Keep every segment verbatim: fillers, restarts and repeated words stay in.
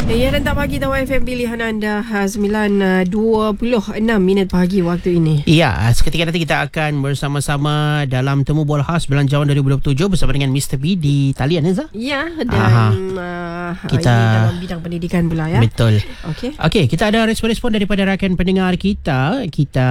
Ya, dan tak pagi Tawar F M pilihan anda sembilan dua puluh enam minit pagi waktu ini. Ya, seketika nanti kita akan bersama-sama dalam Temu Bola Khas Belanjawan dua ribu dua puluh tujuh bersama dengan Mister B di talian, Ezra. Ya, dan uh, kita ini dalam bidang pendidikan pula ya. Betul. Okey. Okey, kita ada respon-respon daripada rakan pendengar kita. Kita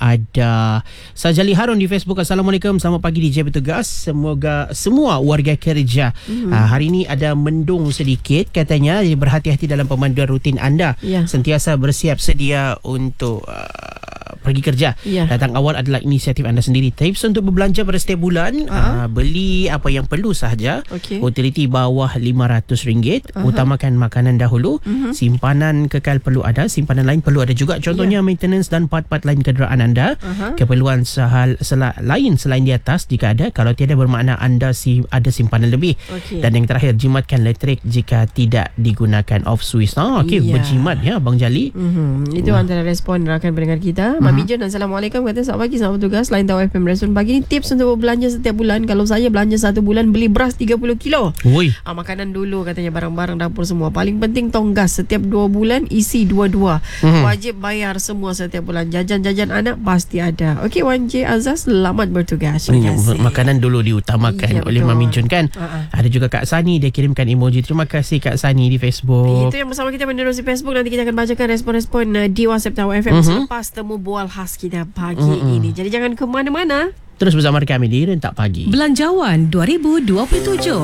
ada Sajali Harun di Facebook. Assalamualaikum, selamat pagi D J bertugas. Semoga semua warga kerja. Hmm. Uh, hari ini ada mendung sedikit katanya. Jadi berhati-hati dalam pemanduan rutin anda. Ya. Sentiasa bersiap sedia untuk uh, pergi kerja. Ya. Datang awal adalah inisiatif anda sendiri. Tips untuk berbelanja pada setiap bulan, uh, beli apa yang perlu sahaja. Okey. Utiliti bawah lima ratus ringgit. Uh-huh. Utamakan makanan dahulu. Uh-huh. Simpanan kekal perlu ada, simpanan lain perlu ada juga. Contohnya yeah. maintenance dan part-part lain kenderaan anda. Uh-huh. Keperluan sehal, sel- lain selain di atas jika ada. Kalau tiada bermakna anda si, ada simpanan lebih. Okay. Dan yang terakhir, jimatkan elektrik jika tidak digunakan off switch. Ah, okey, yeah. berjimat ya Bang Jali. Mm-hmm. Itu uh. antara respon rakan pendengar kita. Uh-huh. Mak Bijon, Assalamualaikum. Kata selamat pagi, selamat bertugas. Lain Tahu F M respon pagi ni tips untuk berbelanja setiap bulan. Kalau saya belanja satu bulan beli beras tiga puluh kilo. Oi. Ah, makanan dulu katanya, barang-barang dapur semua. Paling penting tong gas setiap dua bulan isi dua-dua. Uh-huh. Wajib bayar semua setiap bulan. Jajan-jajan anak pasti ada. Okey, Wan J Azaz, selamat bertugas. Makanan dulu diutamakan ya, oleh Mami Jun kan. Uh-huh. Ada juga Kak Sani, dia kirimkan emoji. Terima kasih Kak Sani di Facebook. Itu yang bersama kita menerusi Facebook. Nanti kita akan bacakan respon-respon uh, di WhatsApp Tahu F M uh-huh. selepas Temu Bual Khas kita pagi uh-huh. ini. Jadi jangan ke mana-mana. Terus bersama kami di Rentak Pagi. Belanjawan dua ribu dua puluh tujuh.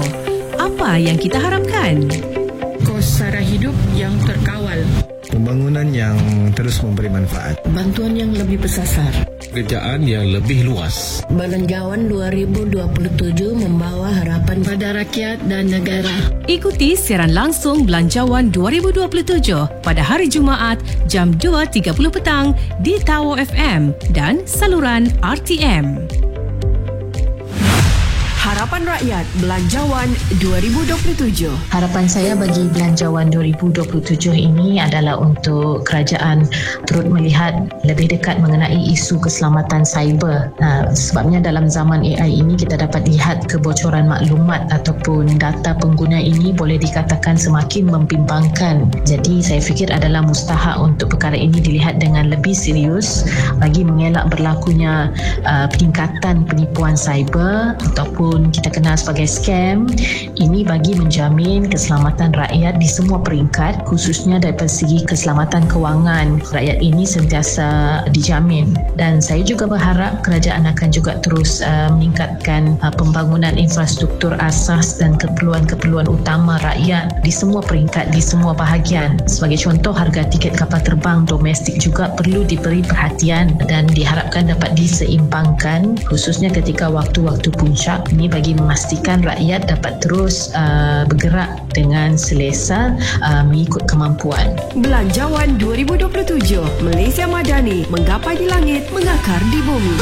Apa yang kita harapkan? Kos sara hidup yang terkawal. Pembangunan yang terus memberi manfaat. Bantuan yang lebih bersasar. Pekerjaan yang lebih luas. Belanjawan dua ribu dua puluh tujuh membawa harapan pada rakyat dan negara. Ikuti siaran langsung Belanjawan dua ribu dua puluh tujuh pada hari Jumaat jam dua tiga puluh petang di Tawo F M dan saluran R T M. Harapan Rakyat Belanjawan dua ribu dua puluh tujuh. Harapan saya bagi Belanjawan dua ribu dua puluh tujuh ini adalah untuk kerajaan turut melihat lebih dekat mengenai isu keselamatan cyber. Nah, sebabnya dalam zaman A I ini kita dapat lihat kebocoran maklumat ataupun data pengguna ini boleh dikatakan semakin membimbangkan. Jadi saya fikir adalah mustahak untuk perkara ini dilihat dengan lebih serius bagi mengelak berlakunya uh, peningkatan penipuan cyber ataupun kita kenal sebagai scam. Ini bagi menjamin keselamatan rakyat di semua peringkat, khususnya dari segi keselamatan kewangan rakyat ini sentiasa dijamin. Dan saya juga berharap kerajaan akan juga terus uh, meningkatkan uh, pembangunan infrastruktur asas dan keperluan-keperluan utama rakyat di semua peringkat, di semua bahagian. Sebagai contoh, harga tiket kapal terbang domestik juga perlu diberi perhatian dan diharapkan dapat diseimbangkan, khususnya ketika waktu-waktu puncak. Ini bagi memastikan rakyat dapat terus uh, bergerak dengan selesa uh, mengikut kemampuan. Belanjawan dua ribu dua puluh tujuh, Malaysia Madani, menggapai di langit, mengakar di bumi.